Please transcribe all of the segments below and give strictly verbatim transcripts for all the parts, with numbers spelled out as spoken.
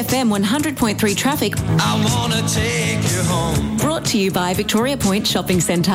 F M one hundred point three traffic. I wanna take you home. Brought to you by Victoria Point Shopping Centre.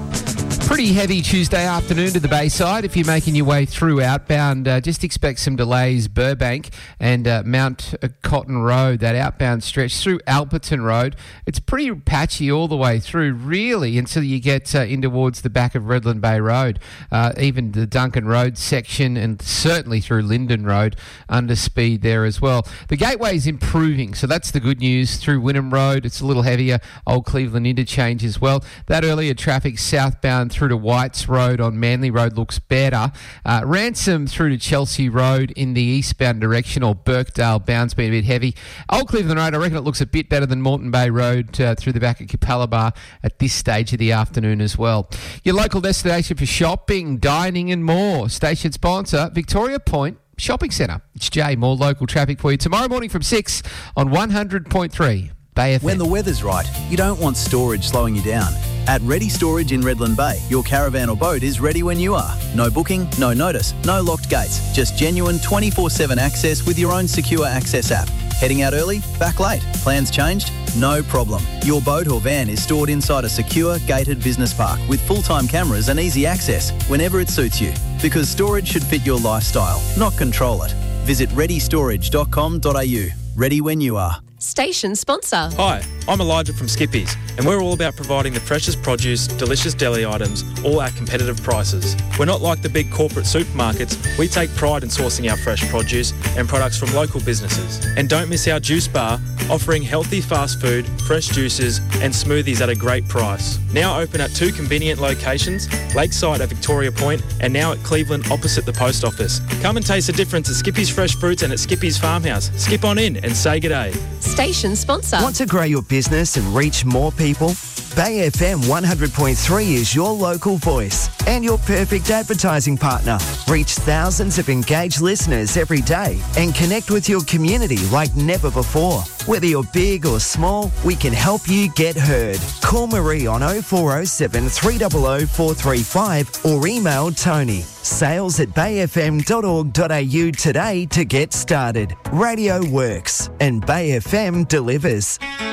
Pretty heavy Tuesday afternoon to the Bayside. If you're making your way through outbound, uh, just expect some delays. Burbank and uh, Mount Cotton Road, that outbound stretch through Alberton Road. It's pretty patchy all the way through, really, until you get uh, in towards the back of Redland Bay Road. Uh, even the Duncan Road section and certainly through Linden Road, under speed there as well. The gateway's improving, so that's the good news. Through Wynnum Road, it's a little heavier. Old Cleveland interchange as well. That earlier traffic southbound through to Whites Road on Manly Road looks better. Uh, Ransom through to Chelsea Road in the eastbound direction, or Birkdale bound's been a bit heavy. Old Cleveland Road, I reckon it looks a bit better than Moreton Bay Road uh, through the back of Capalaba at this stage of the afternoon as well. Your local destination for shopping, dining and more. Station sponsor, Victoria Point Shopping Centre. It's Jay, more local traffic for you tomorrow morning from six on one hundred point three Bay F M. When the weather's right, you don't want storage slowing you down. At Ready Storage in Redland Bay, your caravan or boat is ready when you are. No booking, no notice, no locked gates. Just genuine twenty-four seven access with your own secure access app. Heading out early? Back late? Plans changed? No problem. Your boat or van is stored inside a secure, gated business park with full-time cameras and easy access whenever it suits you. Because storage should fit your lifestyle, not control it. Visit ready storage dot com dot a u. Ready when you are. Station sponsor. Hi, I'm Elijah from Skippies, and we're all about providing the freshest produce, delicious deli items, all at competitive prices. We're not like the big corporate supermarkets. We take pride in sourcing our fresh produce and products from local businesses. And don't miss our juice bar, offering healthy fast food, fresh juices and smoothies at a great price. Now open at two convenient locations, Lakeside at Victoria Point and now at Cleveland opposite the post office. Come and taste the difference at Skippies Fresh Fruits and at Skippies Farmhouse. Skip on in and say g'day. Station sponsor. Want to grow your business and reach more people? Bay F M one hundred point three is your local voice and your perfect advertising partner. Reach thousands of engaged listeners every day and connect with your community like never before. Whether you're big or small, we can help you get heard. Call Marie on oh four oh seven, three hundred, four three five or email Tony. Sales at bay f m dot org dot a u today to get started. Radio works and Bay F M delivers.